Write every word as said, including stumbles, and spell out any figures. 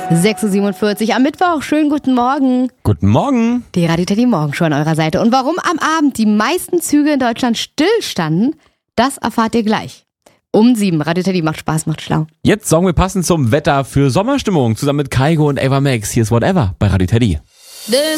sechs Uhr siebenundvierzig am Mittwoch. Schönen guten Morgen. Guten Morgen. Die Radio Teddy Morgenshow an eurer Seite. Und warum am Abend die meisten Züge in Deutschland stillstanden, das erfahrt ihr gleich. Um sieben. Radio Teddy macht Spaß, macht schlau. Jetzt sorgen wir passend zum Wetter für Sommerstimmung. Zusammen mit Kaigo und Ava Max. Hier ist Whatever bei Radio Teddy.